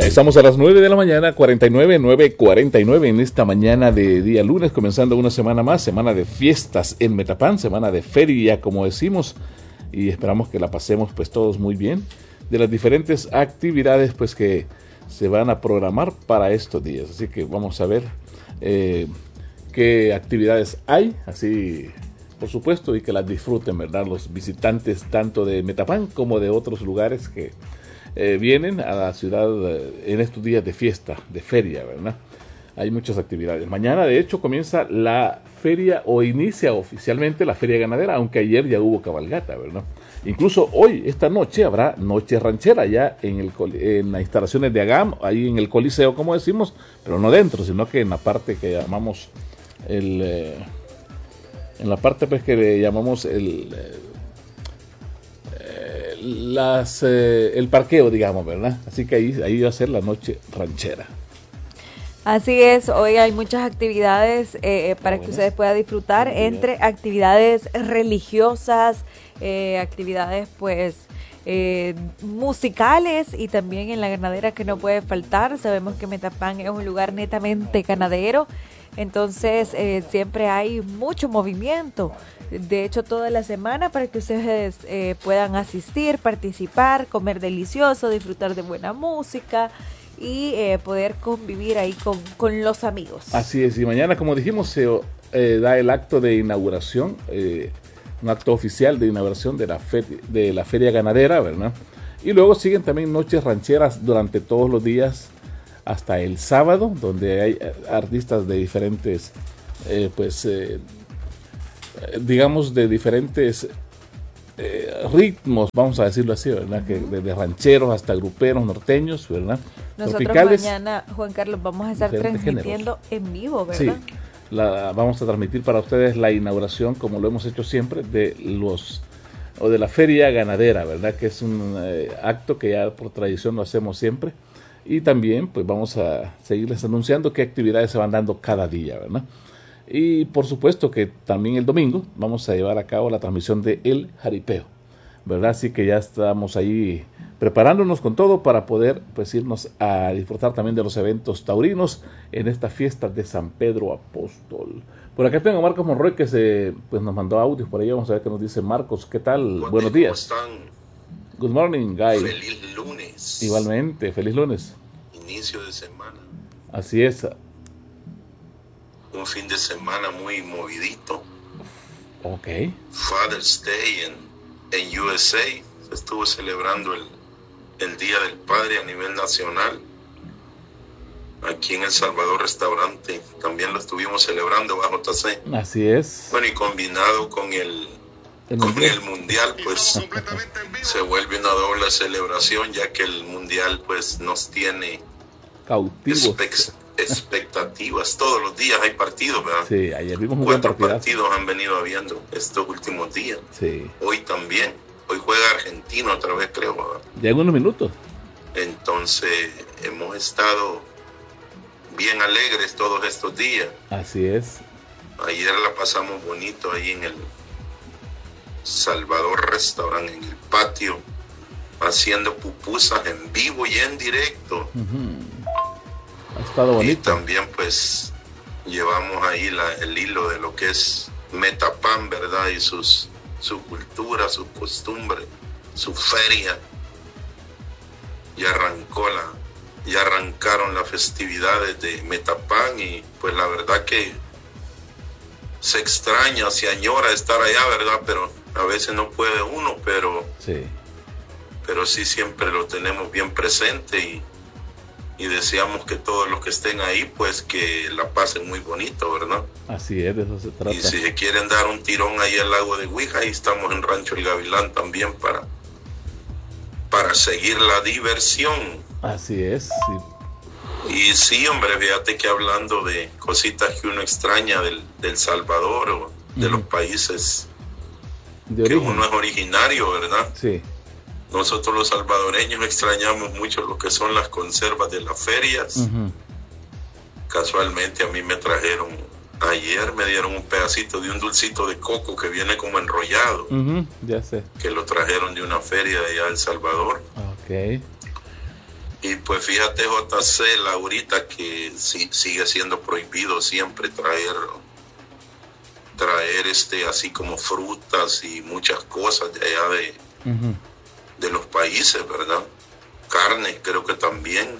Estamos a las 9 de la mañana, 9:49 en esta mañana de día lunes, comenzando una semana más, semana de fiestas en Metapán, semana de feria, como decimos, y esperamos que la pasemos pues todos muy bien, de las diferentes actividades pues que se van a programar para estos días. Así que vamos a ver qué actividades hay, así por supuesto, y que las disfruten, ¿verdad? Los visitantes tanto de Metapán como de otros lugares que vienen a la ciudad en estos días de fiesta, de feria, ¿verdad? Hay muchas actividades. Mañana, de hecho, comienza la feria o inicia oficialmente la feria ganadera, aunque ayer ya hubo cabalgata, ¿verdad? Incluso hoy, esta noche, habrá noche ranchera ya en las instalaciones de Agam, ahí en el Coliseo, como decimos, pero no dentro, sino que en la parte que llamamos en la parte pues que le llamamos el parqueo, digamos, ¿verdad? Así que ahí va a ser la noche ranchera. Así es, hoy hay muchas actividades para que ustedes puedan disfrutar, entre actividades religiosas, actividades pues musicales, y también en la ganadera que no puede faltar. Sabemos que Metapán es un lugar netamente ganadero, entonces siempre hay mucho movimiento. De hecho, toda la semana, para que ustedes puedan asistir, participar, comer delicioso, disfrutar de buena música y poder convivir ahí con los amigos. Así es, y mañana, como dijimos, se da el acto de inauguración, un acto oficial de inauguración de la feria ganadera, ¿verdad? Y luego siguen también noches rancheras durante todos los días hasta el sábado, donde hay artistas de diferentes digamos de diferentes ritmos, vamos a decirlo así, ¿verdad? Que desde rancheros hasta gruperos, norteños, ¿verdad? Nosotros tropicales, mañana, Juan Carlos, vamos a estar transmitiendo en vivo, ¿verdad? Sí, vamos a transmitir para ustedes la inauguración, como lo hemos hecho siempre, de la feria ganadera, ¿verdad? Que es un acto que ya por tradición lo hacemos siempre. Y también pues vamos a seguirles anunciando qué actividades se van dando cada día, ¿verdad? Y por supuesto que también el domingo vamos a llevar a cabo la transmisión de El Jaripeo, ¿verdad? Así que ya estamos ahí preparándonos con todo para poder pues irnos a disfrutar también de los eventos taurinos en esta fiesta de San Pedro Apóstol. Por acá tengo a Marcos Monroy que pues nos mandó audios por ahí. Vamos a ver qué nos dice Marcos. ¿Qué tal? Buenos días. ¿Cómo están? Good morning, Guy. Feliz lunes. Igualmente, feliz lunes. Inicio de semana. Así es. Un fin de semana muy movidito. Ok. Father's Day en USA. Se estuvo celebrando el Día del Padre a nivel nacional. Aquí en El Salvador Restaurante también lo estuvimos celebrando bajo JC. Así es. Bueno, y combinado con el mundial, pues se vuelve una doble celebración, ya que el mundial pues nos tiene cautivos. Expectativas. Todos los días hay partidos, ¿verdad? Sí, ayer vimos un 4 partidos han venido habiendo estos últimos días. Sí. Hoy también. Hoy juega Argentina otra vez, creo, ¿verdad? Ya en unos minutos. Entonces hemos estado bien alegres todos estos días. Así es. Ayer la pasamos bonito ahí en el Salvador Restaurant, en el patio, haciendo pupusas en vivo y en directo. Ha estado bonito. Y también pues llevamos ahí el hilo de lo que es Metapán, ¿verdad? Y su cultura, su costumbre, su feria. Ya arrancaron las festividades de Metapán, y pues la verdad que se extraña, se añora estar allá, ¿verdad? Pero a veces no puede uno, pero sí siempre lo tenemos bien presente, y deseamos que todos los que estén ahí pues que la pasen muy bonito, ¿verdad? Así es, de eso se trata. Y si se quieren dar un tirón ahí al lago de Huija, ahí estamos en Rancho El Gavilán también para seguir la diversión. Así es, sí. Y sí, hombre, fíjate que hablando de cositas que uno extraña del Salvador o de los países de que origen. uno es originario, ¿verdad? Sí. Nosotros los salvadoreños extrañamos mucho lo que son las conservas de las ferias. Casualmente a mí ayer me dieron un pedacito de un dulcito de coco que viene como enrollado. Ya sé. Que lo trajeron de una feria de allá de El Salvador. Ok. Y pues fíjate, JC, Laurita, que sigue siendo prohibido siempre traer así como frutas y muchas cosas de allá de los países, ¿verdad? Carne, creo que también.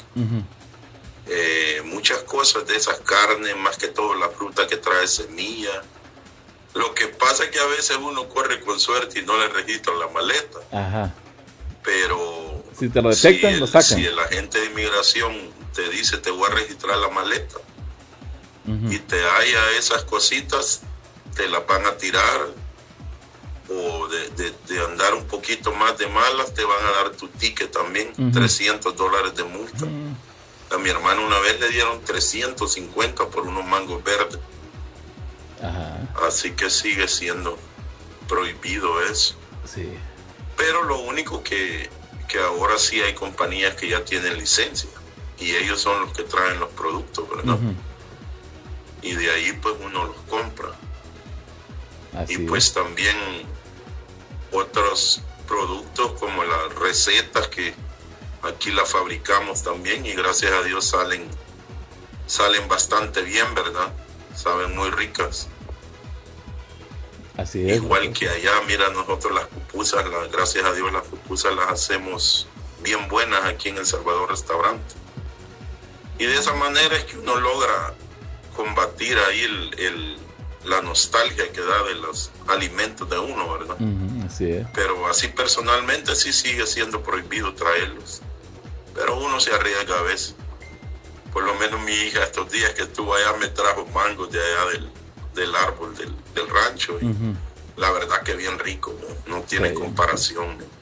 Muchas cosas de esas carnes, más que todo la fruta que trae semilla. Lo que pasa es que a veces uno corre con suerte y no le registran la maleta. Ajá. Pero si te lo detectan, lo sacan. Si el agente de inmigración te dice, te voy a registrar la maleta, y te halla esas cositas, te las van a tirar, o de andar un poquito más de malas, te van a dar tu ticket también, $300 de multa. A mi hermano una vez le dieron 350 por unos mangos verdes. Ajá. Así que sigue siendo prohibido eso. Sí. Pero lo único que ahora sí hay compañías que ya tienen licencia, y ellos son los que traen los productos, ¿verdad? Y de ahí pues uno los compra. Así y pues también otros productos como las recetas, que aquí las fabricamos también, y gracias a Dios salen bastante bien, ¿verdad? Saben muy ricas. Así es. Igual que allá, mira, nosotros las pupusas, gracias a Dios las pupusas las hacemos bien buenas aquí en El Salvador Restaurante. Y de esa manera es que uno logra combatir ahí la nostalgia que da de los alimentos de uno, ¿verdad? Así es. Pero así personalmente sí sigue siendo prohibido traerlos. Pero uno se arriesga a veces. Por lo menos mi hija estos días que estuvo allá me trajo mangos de allá del árbol del rancho. Y la verdad que bien rico, no tiene comparación.